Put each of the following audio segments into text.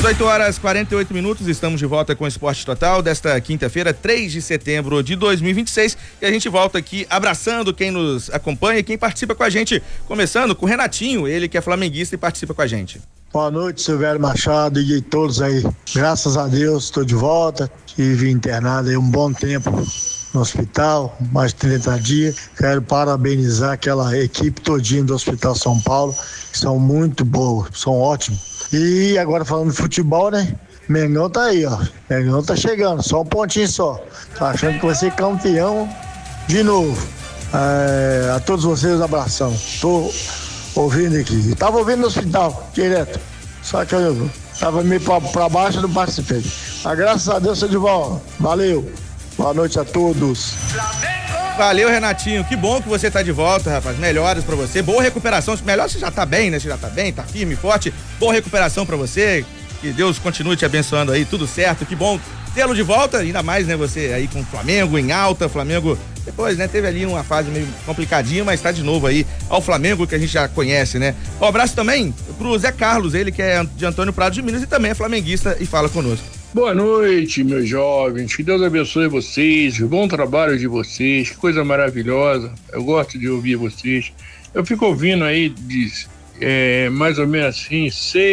18 horas 48 minutos, estamos de volta com o Esporte Total desta quinta-feira, 3 de setembro de 2026, e a gente volta aqui abraçando quem nos acompanha e quem participa com a gente, começando com o Renatinho, ele que é flamenguista e participa com a gente. Boa noite, Silvério Machado e todos aí. Graças a Deus, estou de volta. Tive internado aí um bom tempo no hospital, mais de 30 dias. Quero parabenizar aquela equipe todinha do Hospital São Paulo, que são muito boas, são ótimos. E agora falando de futebol, né? Mengão tá aí, ó. Mengão tá chegando, só um pontinho só. Tô achando que vai ser campeão de novo. A todos vocês, um abração. Tô ouvindo aqui. Tava ouvindo no hospital, direto. Só que eu tava meio pra baixo e não participei. Mas graças a Deus, sou de volta. Valeu. Boa noite a todos. Valeu, Renatinho. Que bom que você tá de volta, rapaz. Melhoras pra você. Boa recuperação. Melhor você já tá bem, né? Você já tá bem, tá firme, forte. Boa recuperação pra você. Que Deus continue te abençoando aí. Tudo certo. Que bom tê-lo de volta. Ainda mais, né? Você aí com o Flamengo em alta. Flamengo depois, né? Teve ali uma fase meio complicadinha, mas tá de novo aí ao Flamengo que a gente já conhece, né? Um abraço também pro Zé Carlos, ele que é de Antônio Prado de Minas e também é flamenguista e fala conosco. Boa noite, meus jovens, que Deus abençoe vocês, bom trabalho de vocês, que coisa maravilhosa, eu gosto de ouvir vocês. Eu fico ouvindo aí, mais ou menos assim,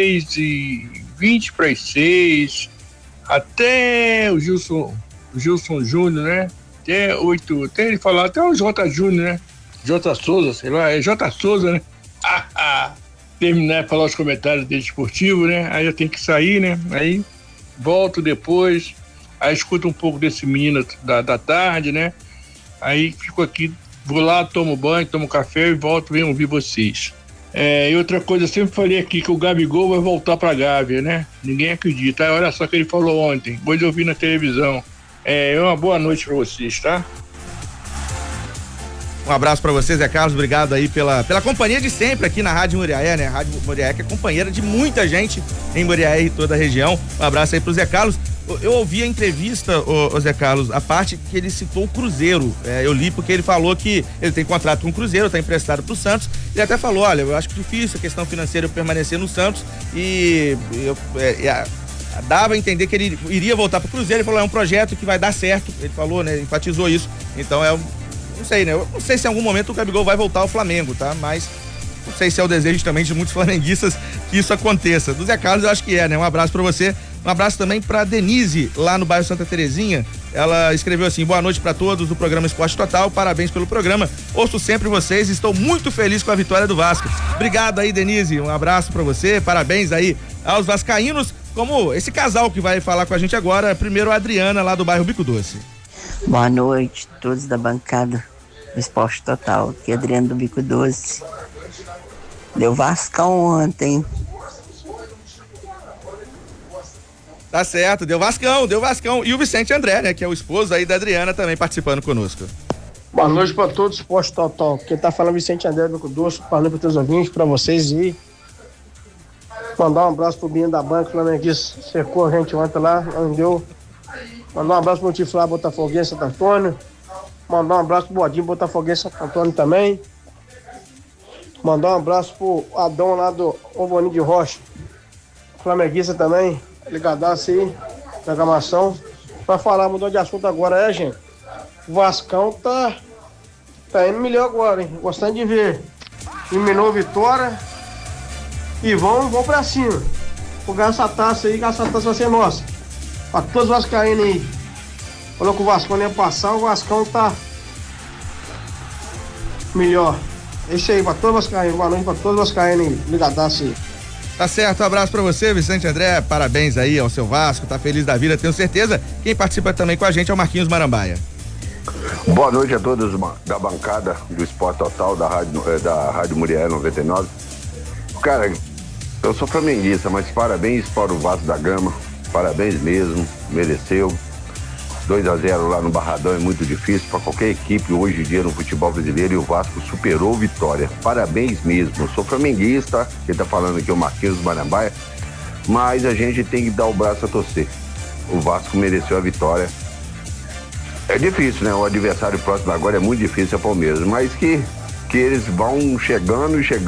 6h20 para as 6, até o Gilson Júnior, né? Até 8, até ele falar, até o J Júnior, né? J Souza, sei lá, é J Souza, né? Terminar de falar os comentários dele esportivo, né? Aí eu tenho que sair, né? Aí volto depois, aí escuto um pouco desse menino da tarde, né? Aí fico aqui, vou lá, tomo banho, tomo café e volto, venho ouvir vocês. E outra coisa, eu sempre falei aqui que o Gabigol vai voltar pra Gávea, né? Ninguém acredita. Aí, olha só o que ele falou ontem, depois eu vi na televisão. Uma boa noite pra vocês, tá? Um abraço pra você, Zé Carlos, obrigado aí pela companhia de sempre aqui na Rádio Muriaé, né? A Rádio Muriaé que é companheira de muita gente em Muriaé e toda a região. Um abraço aí pro Zé Carlos. Eu ouvi a entrevista, o Zé Carlos, a parte que ele citou o Cruzeiro. Eu li porque ele falou que ele tem contrato com o Cruzeiro, tá emprestado pro Santos. Ele até falou, olha, eu acho difícil a questão financeira eu permanecer no Santos e dava a entender que ele iria voltar pro Cruzeiro. Ele falou, é um projeto que vai dar certo. Ele falou, né? Enfatizou isso. Então não sei, né? Eu não sei se em algum momento o Gabigol vai voltar ao Flamengo, tá? Mas não sei se é o desejo também de muitos flamenguistas que isso aconteça. Do Zé Carlos eu acho que é, né? Um abraço pra você. Um abraço também pra Denise, lá no bairro Santa Terezinha. Ela escreveu assim, boa noite pra todos do programa Esporte Total, parabéns pelo programa. Ouço sempre vocês, estou muito feliz com a vitória do Vasco. Obrigado aí, Denise, um abraço pra você, parabéns aí aos vascaínos, como esse casal que vai falar com a gente agora, primeiro a Adriana, lá do bairro Bico Doce. Boa noite, todos da bancada do Esporte Total. Aqui é Adriano do Bico Doce. Deu Vascão ontem. Tá certo, deu Vascão. E o Vicente André, né, que é o esposo aí da Adriana, também participando conosco. Boa noite pra todos, Esporte Total. Quem tá falando é o Vicente André do Bico Doce. Falando para teus ouvintes, pra vocês e mandar um abraço pro Binho da Banca, flamenguista, cercou a gente ontem lá, não deu. Mandar um abraço pro Tiflá Botafoguense Santo Antônio. Mandar um abraço pro Bodinho Botafoguense Santo Antônio também. Mandar um abraço pro Adão lá do Ovoninho de Rocha, flamenguista também, ligadaço aí, programação. Pra falar, mudou de assunto agora, gente. O Vascão tá indo melhor agora, hein? Gostando de ver. Eliminou Vitória e vão pra cima. Vou ganhar essa taça aí, que essa taça vai ser nossa. Pra todos os vascaínos aí. Falou que o Vascão não ia passar, o Vascão tá melhor. É isso aí, pra todos os vascaínos. Boa noite pra todos os vascaínos aí. Ligadaço aí. Tá certo, um abraço pra você, Vicente André, parabéns aí ao seu Vasco, tá feliz da vida, tenho certeza. Quem participa também com a gente é o Marquinhos Marambaia. Boa noite a todos da bancada do Esporte Total, da Rádio Muriaé 99. Cara, eu sou flamenguista, mas parabéns para o Vasco da Gama, parabéns mesmo, mereceu. 2-0 lá no Barradão é muito difícil para qualquer equipe hoje em dia no futebol brasileiro e o Vasco superou Vitória. Parabéns mesmo. Eu sou flamenguista, quem tá falando aqui é o Marquinhos Marambaia, mas a gente tem que dar o braço a torcer. O Vasco mereceu a vitória. É difícil, né? O adversário próximo agora é muito difícil, é o Palmeiras, mas que eles vão chegando